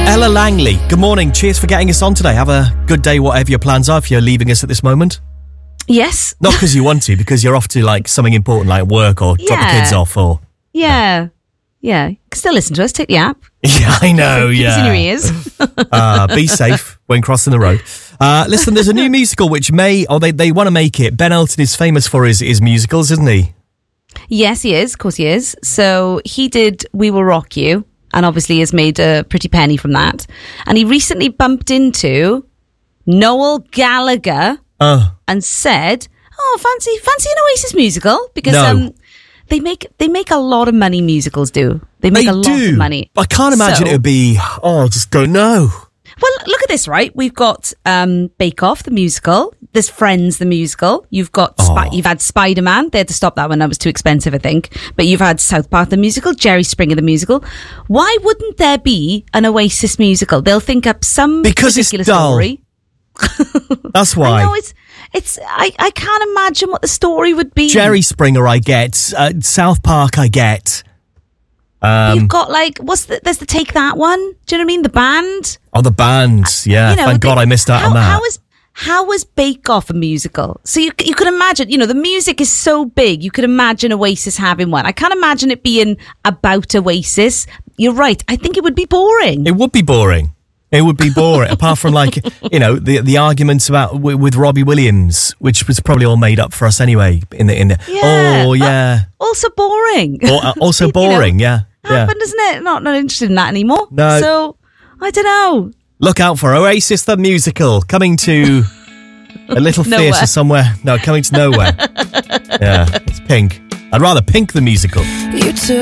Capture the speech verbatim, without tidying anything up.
Ella Langley, good morning. Cheers for getting us on today. Have a good day, whatever your plans are, if you're leaving us at this moment. Yes. Not because you want to, because you're off to like something important like work or drop Yeah. the kids off or... Yeah. Yeah. You can still listen to us. Take the app. Yeah, I know, Keep us in your yeah. ears. uh, be safe when crossing the road. Uh, listen, there's a new musical which may, or they, they want to make it. Ben Elton is famous for his, his musicals, isn't he? Yes, he is. Of course he is. So he did We Will Rock You, and obviously has made a pretty penny from that. And he recently bumped into Noel Gallagher Oh. and said, oh, fancy fancy an Oasis musical? Because No. um, they make they make a lot of money, musicals do. They make They a lot do. of money. I can't imagine So- it would be, oh, I just don't know. Well, look at this, right? We've got um, Bake Off, the musical. There's Friends, the musical. You've got Spi- Oh. you've had Spider-Man. They had to stop that one. That was too expensive, I think. But you've had South Park, the musical. Jerry Springer, the musical. Why wouldn't there be an Oasis musical? They'll think up some Because it's ridiculous dull. story. That's why. I know it's it's. I, I can't imagine what the story would be. Jerry Springer, I get. Uh, South Park, I get. Um, You've got like what's the, there's the Take That one. Do you know what I mean? The band. oh, the bands. Yeah, You know, thank they- God I missed out how, on that. How is how was Bake Off a musical? So you you could imagine, you know, the music is so big. You could imagine Oasis having one. I can't imagine it being about Oasis. You're right. I think it would be boring. It would be boring. It would be boring. Apart from like, you know, the the arguments about with, with Robbie Williams, which was probably all made up for us anyway. In the in the Yeah, oh but yeah, Also boring. or, uh, also You know, boring. yeah, yeah. Happened, isn't it? Not not interested in that anymore. No. So I don't know. Look out for Oasis the musical coming to a little Nowhere. theatre somewhere. No, coming to nowhere. Yeah, it's Pink. I'd rather Pink the musical. You took